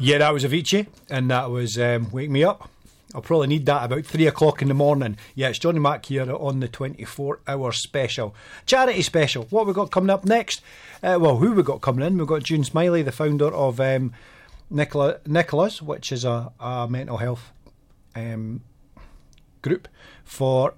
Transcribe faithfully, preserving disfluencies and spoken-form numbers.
Yeah, that was Avicii, and that was um, Wake Me Up. I'll probably need that about three o'clock in the morning. Yeah, it's Johnny Mac here on the twenty-four hour special. Charity special. What we got coming up next? Uh, well, who we got coming in? We've got June Smiley, the founder of um, Nicola, Nicholas, which is a, a mental health um, group for